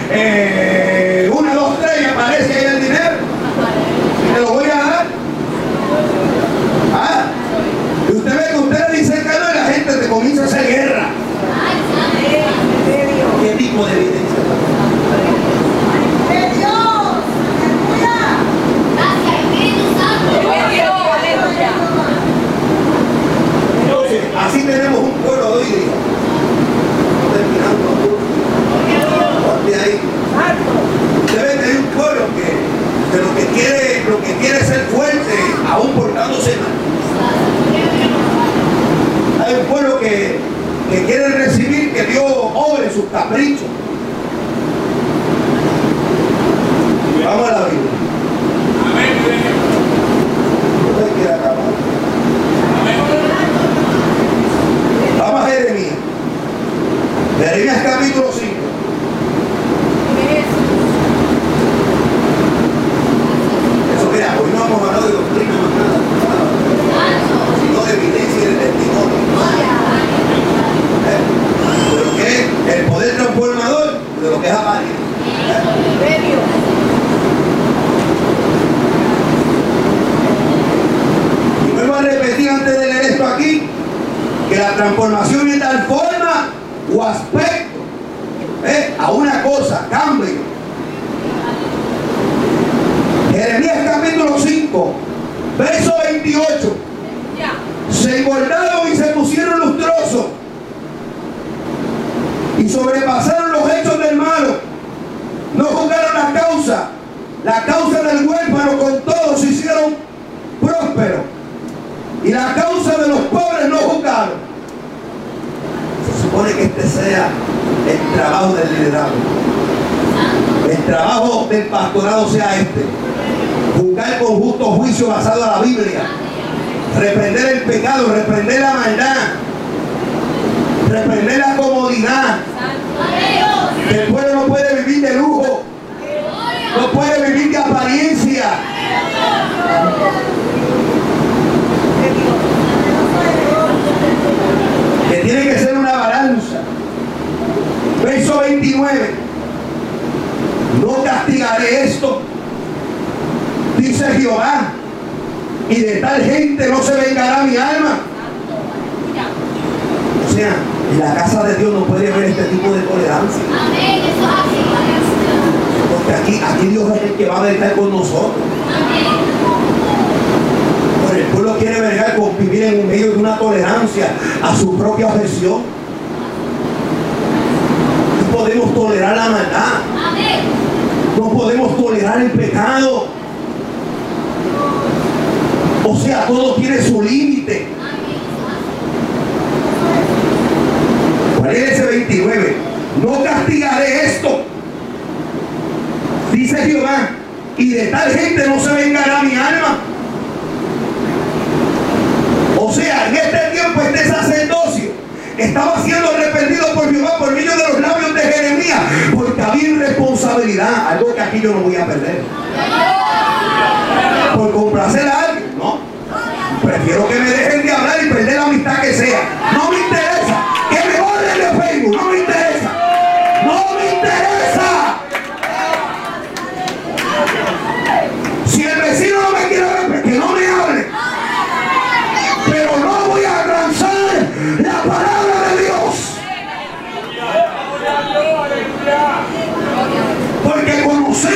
1, 2, 3 y aparece ahí el dinero. Te lo voy a dar. ¿Ah? Y usted ve que usted le dice que no y la gente te comienza a hacer guerra. ¿Qué tipo de evidencia? Entonces, así tenemos un pueblo de hoy día. De ahí. Usted ve que hay un pueblo que lo que quiere es ser fuerte, aún portándose mal. Hay un pueblo que quiere recibir que Dios obre sus caprichos. Vamos a la Biblia. Usted quiere acabar. Vamos a Jeremías. Jeremías capítulo 5. Eso, mira, hoy no vamos a hablar de doctrina más nada, sino de evidencia y de testimonio. De lo que es el poder transformador, de lo que es apariencia. Y vuelvo a repetir antes de leer esto aquí, que la transformación es tal forma o aspecto a una cosa, cambio. Jeremías capítulo 5, verso 28. Se engordaron y se pusieron lustrosos y sobrepasaron los hechos del malo. No juzgaron la causa del huérfano, con todo se hicieron prósperos. Y la causa de los pobres no juzgaron. Se supone que este sea el trabajo del liderazgo. El trabajo del pastorado sea este: juzgar con justo juicio basado en la Biblia, reprender el pecado, reprender la maldad, reprender la comodidad. El pueblo no puede vivir de lujo, no puede vivir de apariencia. Que tiene que ser una balanza. Verso 29. No castigaré esto, dice Jehová, y de tal gente no se vengará mi alma. O sea, en la casa de Dios no puede haber este tipo de tolerancia. Amén, eso es así. Porque aquí Dios es el que va a vergar con nosotros. Pero el pueblo quiere vergar con vivir en medio de una tolerancia a su propia objeción. No podemos tolerar la maldad. No podemos tolerar el pecado. O sea, todo tiene su límite. ¿Cuál es ese 29? No castigaré esto, dice Jehová, y de tal gente no se vengará mi alma. O sea, en este tiempo este sacerdocio estaba siendo arrepentido por Jehová por medio de los labios de Jeremías, porque había irresponsabilidad, algo que aquí yo no voy a perder. Por complacer a alguien, no. Prefiero que me deje